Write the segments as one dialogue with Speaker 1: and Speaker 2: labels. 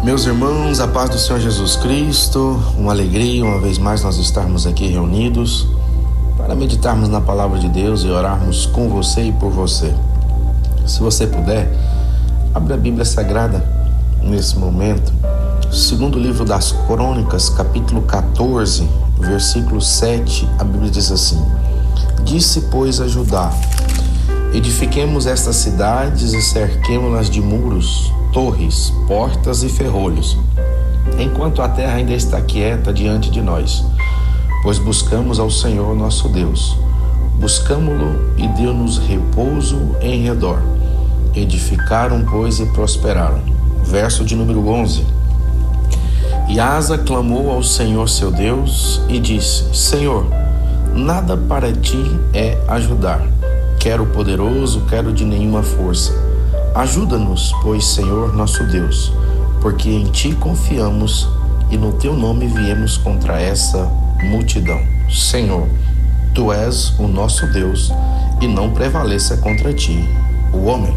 Speaker 1: Meus irmãos, a paz do Senhor Jesus Cristo, uma alegria uma vez mais nós estarmos aqui reunidos para meditarmos na palavra de Deus e orarmos com você e por você. Se você puder, abra a Bíblia Sagrada nesse momento, segundo livro das Crônicas, capítulo 14, versículo 7, a Bíblia diz assim: Disse, pois, a Judá: edifiquemos estas cidades e cerquemo-las de muros, torres, portas e ferrolhos, enquanto a terra ainda está quieta diante de nós, pois buscamos ao Senhor nosso Deus. Buscamo-lo e deu-nos repouso em redor. Edificaram, pois, e prosperaram. Verso de número 11. E Asa clamou ao Senhor seu Deus e disse: Senhor, nada para ti é ajudar. Quero poderoso, quero de nenhuma força. Ajuda-nos, pois, Senhor nosso Deus, porque em ti confiamos e no teu nome viemos contra essa multidão. Senhor, tu és o nosso Deus e não prevaleça contra ti o homem.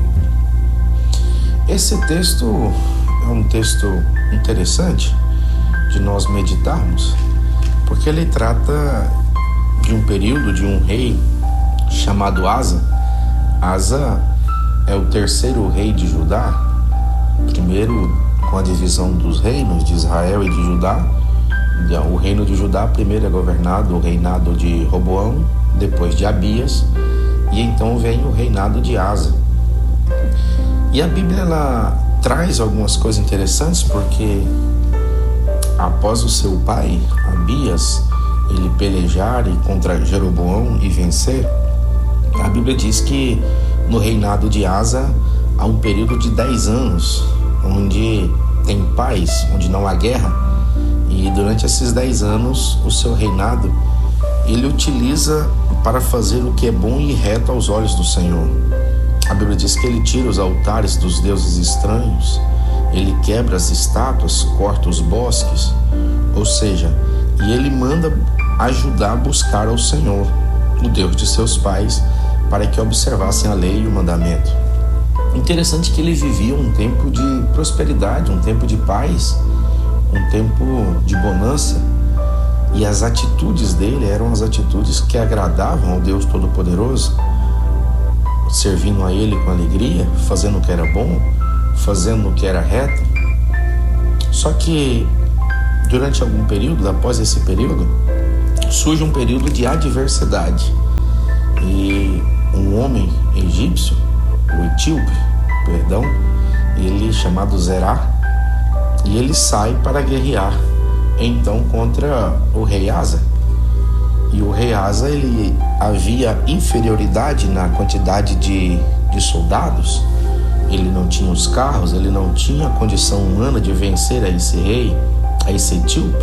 Speaker 1: Esse texto é um texto interessante de nós meditarmos, porque ele trata de um período de um rei chamado Asa. Asa é o terceiro rei de Judá, primeiro com a divisão dos reinos de Israel e de Judá. O reino de Judá primeiro é governado o reinado de Roboão, depois de Abias, e então vem o reinado de Asa. E a Bíblia ela traz algumas coisas interessantes, porque após o seu pai, Abias, ele pelejar contra Jeroboão e vencer, a Bíblia diz que no reinado de Asa há um período de 10 anos, onde tem paz, onde não há guerra. E durante esses 10 anos, o seu reinado, ele utiliza para fazer o que é bom e reto aos olhos do Senhor. A Bíblia diz que ele tira os altares dos deuses estranhos, ele quebra as estátuas, corta os bosques, ou seja, e ele manda ajudar a buscar ao Senhor, o Deus de seus pais, para que observassem a lei e o mandamento. Interessante que ele vivia um tempo de prosperidade, um tempo de paz, um tempo de bonança, e as atitudes dele eram as atitudes que agradavam ao Deus Todo-Poderoso, servindo a ele com alegria, fazendo o que era bom, fazendo o que era reto. Só que durante algum período, após esse período, surge um período de adversidade, e um homem egípcio, o etíope, ele chamado Zerá, e ele sai para guerrear então contra o rei Asa. E o rei Asa, ele havia inferioridade na quantidade de soldados, ele não tinha os carros, ele não tinha a condição humana de vencer a esse rei, a esse etíope.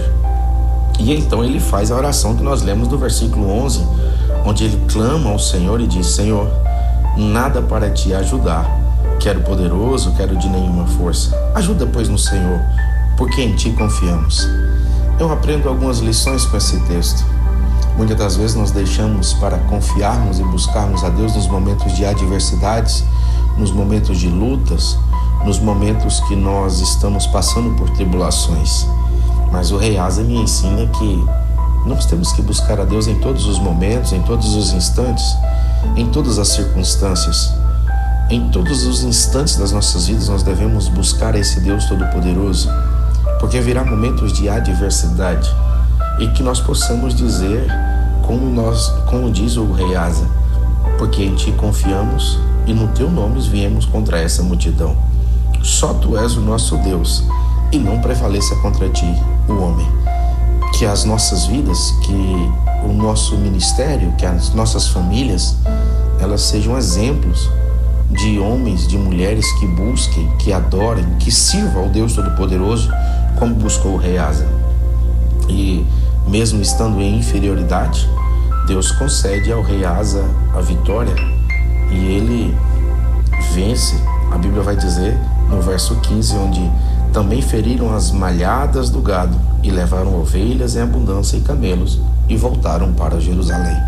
Speaker 1: E então ele faz a oração que nós lemos do versículo 11, onde ele clama ao Senhor e diz: Senhor, nada para te ajudar. Quero poderoso, quero de nenhuma força. Ajuda, pois, no Senhor, porque em ti confiamos. Eu aprendo algumas lições com esse texto. Muitas das vezes nós deixamos para confiarmos e buscarmos a Deus nos momentos de adversidades, nos momentos de lutas, nos momentos que nós estamos passando por tribulações. Mas o rei Asa me ensina que nós temos que buscar a Deus em todos os momentos, em todos os instantes, em todas as circunstâncias. Em todos os instantes das nossas vidas nós devemos buscar a esse Deus Todo-Poderoso, porque virá momentos de adversidade, e que nós possamos dizer, como diz o rei Asa: porque em ti confiamos e no teu nome viemos contra essa multidão. Só tu és o nosso Deus e não prevaleça contra ti o homem. Que as nossas vidas, que o nosso ministério, que as nossas famílias, elas sejam exemplos de homens, de mulheres que busquem, que adorem, que sirvam ao Deus Todo-Poderoso, como buscou o rei Asa. E mesmo estando em inferioridade, Deus concede ao rei Asa a vitória, e ele vence. A Bíblia vai dizer no verso 15, onde também feriram as malhadas do gado e levaram ovelhas em abundância e camelos e voltaram para Jerusalém.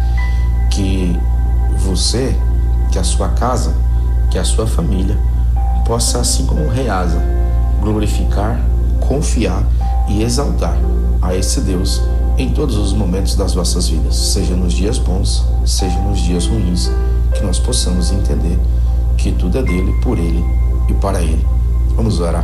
Speaker 1: Que você, que a sua casa, que a sua família possa, assim como o rei Asa, glorificar confiar e exaltar a esse Deus em todos os momentos das nossas vidas, seja nos dias bons, seja nos dias ruins, que nós possamos entender que tudo é dele, por ele e para ele. Vamos orar.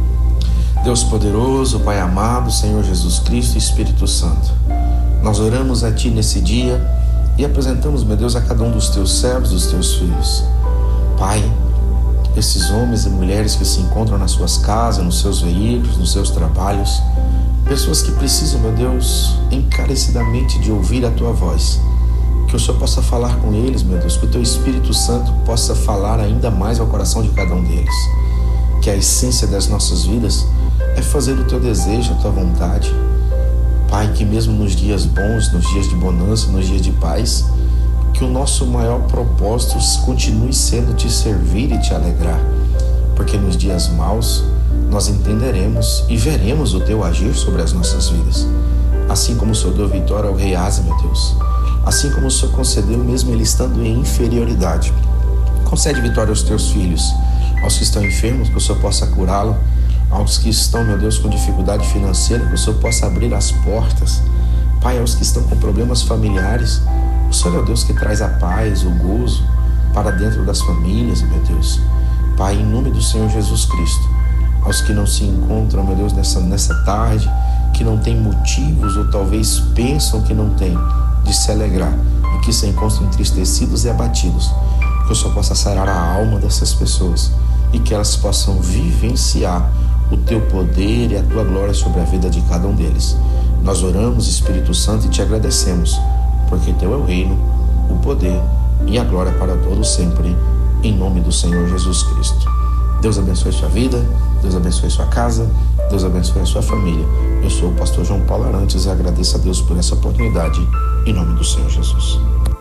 Speaker 1: Deus poderoso, Pai amado, Senhor Jesus Cristo e Espírito Santo, nós oramos a Ti nesse dia e apresentamos, meu Deus, a cada um dos Teus servos, dos Teus filhos. Pai, esses homens e mulheres que se encontram nas suas casas, nos seus veículos, nos seus trabalhos, pessoas que precisam, meu Deus, encarecidamente de ouvir a Tua voz, que o Senhor possa falar com eles, meu Deus, que o Teu Espírito Santo possa falar ainda mais ao coração de cada um deles, que a essência das nossas vidas é fazer o Teu desejo, a Tua vontade. Pai, que mesmo nos dias bons, nos dias de bonança, nos dias de paz, que o nosso maior propósito continue sendo Te servir e Te alegrar, porque nos dias maus nós entenderemos e veremos o Teu agir sobre as nossas vidas, assim como o Senhor deu vitória ao rei Asa, meu Deus, assim como o Senhor concedeu mesmo ele estando em inferioridade. Concede vitória aos Teus filhos, aos que estão enfermos, que o Senhor possa curá-lo, aos que estão, meu Deus, com dificuldade financeira, que o Senhor possa abrir as portas. Pai, aos que estão com problemas familiares, o Senhor é o Deus que traz a paz, o gozo para dentro das famílias, meu Deus. Pai, em nome do Senhor Jesus Cristo, aos que não se encontram, meu Deus, nessa tarde, que não tem motivos ou talvez pensam que não tem de se alegrar e que se encontram entristecidos e abatidos, que o Senhor possa sarar a alma dessas pessoas e que elas possam vivenciar o Teu poder e a Tua glória sobre a vida de cada um deles. Nós oramos, Espírito Santo, e Te agradecemos, porque Teu é o reino, o poder e a glória para todos sempre, em nome do Senhor Jesus Cristo. Deus abençoe sua vida, Deus abençoe sua casa, Deus abençoe a sua família. Eu sou o pastor João Paulo Arantes e agradeço a Deus por essa oportunidade, em nome do Senhor Jesus.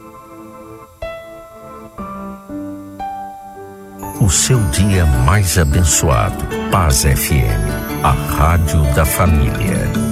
Speaker 2: O seu dia mais abençoado. Paz FM, a rádio da família.